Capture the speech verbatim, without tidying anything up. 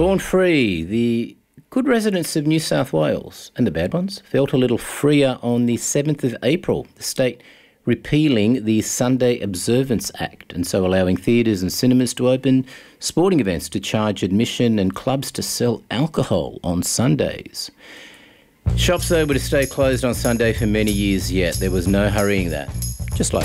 Born free, the good residents of New South Wales, and the bad ones, felt a little freer on the seventh of April, the state repealing the Sunday Observance Act and so allowing theatres and cinemas to open, sporting events to charge admission and clubs to sell alcohol on Sundays. Shops, though, were to stay closed on Sunday for many years yet. There was no hurrying that. Just like